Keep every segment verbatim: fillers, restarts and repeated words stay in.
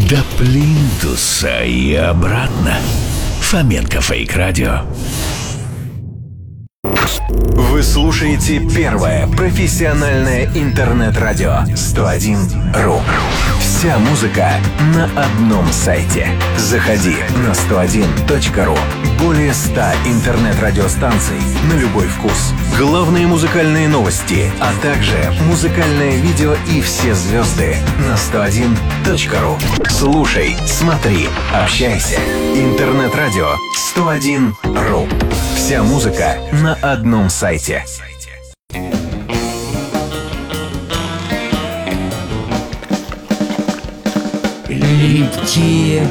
До плинтуса и обратно. Фоменко Фейк Радио. Вы слушаете первое профессиональное интернет-радио сто один ру. Вся музыка на одном сайте. Заходи на сто один точка ру. Более ста интернет-радиостанций на любой вкус. Главные музыкальные новости, а также музыкальное видео и все звезды на сто один точка ру. Слушай, смотри, общайся. Интернет-радио сто один ру. Вся музыка на одном сайте. Липкие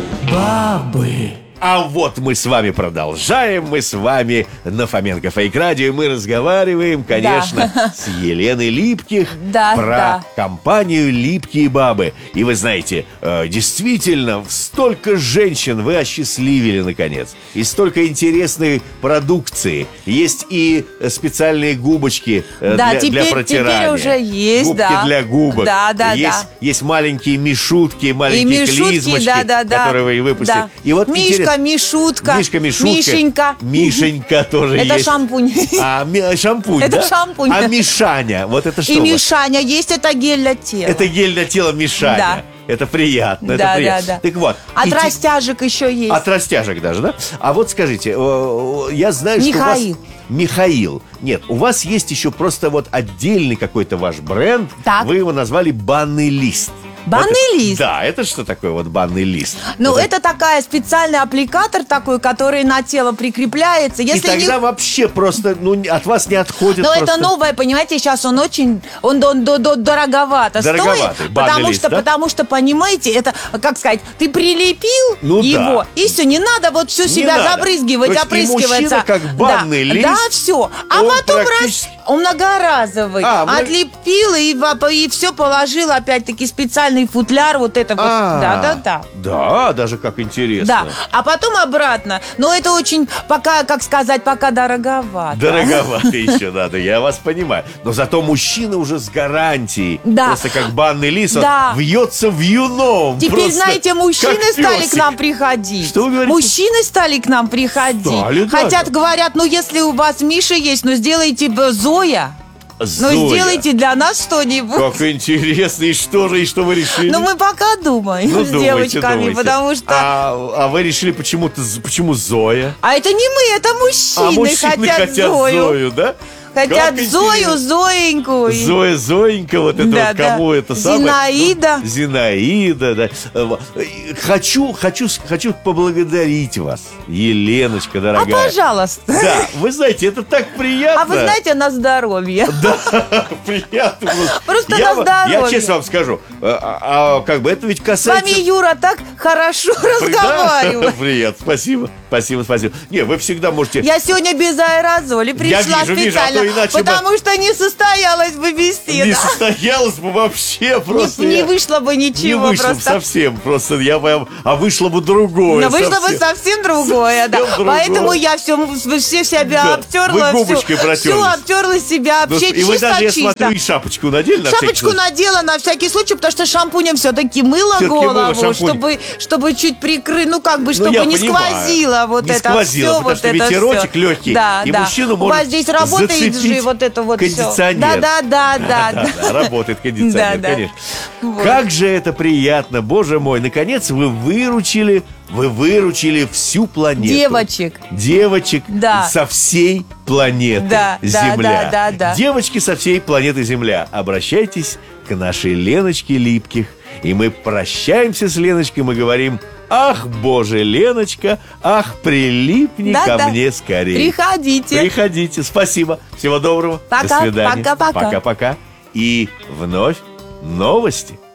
бабы. А вот мы с вами продолжаем, мы с вами на Фоменко Фейк Радио, и мы разговариваем, конечно, Да. с Еленой Липких Да, про да. компанию «Липкие бабы». И вы знаете, э, действительно, столько женщин вы осчастливили, наконец, и столько интересной продукции. Есть и специальные губочки э, Да, для, теперь- для протирания. теперь уже есть, Губки да. для губок. Да, да, есть, да. есть маленькие мишутки, маленькие Мишутки, клизмочки, да, да, да. которые вы выпустили. Да. И вот Мишка, интерес- Мишутка, Мишка, Мишутка. Мишенька. Мишенька тоже Это есть. шампунь. А, ми- шампунь, Это да? шампунь. А Мишаня, вот это что? И у вас? Мишаня есть, это гель для тела. Это гель для тела Мишаня. Да. Это приятно, это Да, приятно. да, да. Так вот. От и те- растяжек еще есть. От растяжек даже, да? А вот скажите, э, я знаю, что Михаил. у вас... Михаил. Нет, у вас есть еще просто вот отдельный какой-то ваш бренд. Так. Вы его назвали «Банный лист». Банный Вот- лист? Да, это что такое вот банный лист? Ну, Вот это такая специальный аппликатор такой, который на тело прикрепляется. И Если тогда не... вообще просто, ну, от вас не отходит Но просто... это новое, понимаете, сейчас он очень, он, он, он- он дороговато Дороговатый, стоит, банный потому лист, что, да? потому что, понимаете, это, как сказать, ты прилепил Ну его, да. и все, не надо вот всю Не себя надо. забрызгивать, То есть и опрыскиваться. мужчина, как банный да, лист, да, все. А он потом практически- раз, он многоразовый, А, много- отлепил и, во- и все положил, опять-таки, специальный футляр, вот это вот, А, да-да-да. Да, даже как интересно. Да, а потом обратно. Но это очень, пока, как сказать, пока дороговато. Дороговато еще надо, я вас понимаю. Но зато мужчина уже с гарантией. Да. Просто как банный лист, он Да. вьется вьюном. Теперь, просто знаете, мужчины как стали песик. к нам приходить. Что вы говорите? Мужчины стали к нам приходить. Стали даже? Хотят, говорят, ну если у вас Миша есть, ну сделайте бы Зоя. Зоя. Ну сделайте для нас что-нибудь. Как интересно, и что же, и что вы решили? Ну мы пока думаем Ну, с думайте, девочками, думайте. потому что... А, а вы решили почему-то, почему Зоя? А это не мы, это мужчины, А мужчины хотят, Зою. Зою, да? Хотят Как Зою, интересно. Зоеньку. И- Зоя, Зоенька, вот это Да, вот да. кому это самое? Зинаида. Ну, Зинаида, да. Э, вот. Э, Хочу, хочу, хочу поблагодарить вас, Еленочка, А дорогая. пожалуйста. Да, вы знаете, это так приятно. А вы знаете, на здоровье. Да, приятно. Просто я, на вам- Я здоровье. честно вам скажу, а, а, как бы это ведь С касается... вами Юра так хорошо Да? разговаривает. Привет, спасибо, спасибо, спасибо. Не, вы всегда можете... Я сегодня без аэрозоля пришла вижу, вижу, а то специально, иначе бы- потому что не состоялась бы Не беседа. состоялось бы вообще просто. Не, не я- вышло бы Не ничего вышло бы просто. совсем, просто я бы, а вышло бы другое. Но вышло бы совсем другое, да. Совсем другое. Поэтому я все, все себя Да. обтерла. Вы губочкой всю, протерлись. всю обтерла себя, Ну, вообще и вы даже, я чисто-чисто. смотрю, и шапочку надели на всякий Шапочку случай. надела на всякий случай, потому что шампунем все-таки мыло Всё-таки мыло голову, шампунь. чтобы, чтобы чуть прикрыть, ну как бы, Ну, чтобы я не понимаю. сквозило вот Не это сквозило, все, потому вот что это ветерочек всё. легкий, Да, и да. мужчину У может вас здесь работает зацепить же вот это вот всё. кондиционер. Да, да, да, да, Да, да, работает кондиционер, Да, да. конечно. Вот. Как же это приятно, боже мой. Наконец вы выручили, вы выручили всю планету. Девочек. Девочек Да. со всей планеты Да, да, Земля. да, да, да. Девочки со всей планеты Земля, обращайтесь к нашей Леночке Липких. И мы прощаемся с Леночкой, мы говорим: ах, боже, Леночка, ах, прилипни Да, ко да. мне скорее. Приходите. Приходите, спасибо. Всего доброго. Пока, До свидания. пока-пока. Пока-пока. И вновь новости.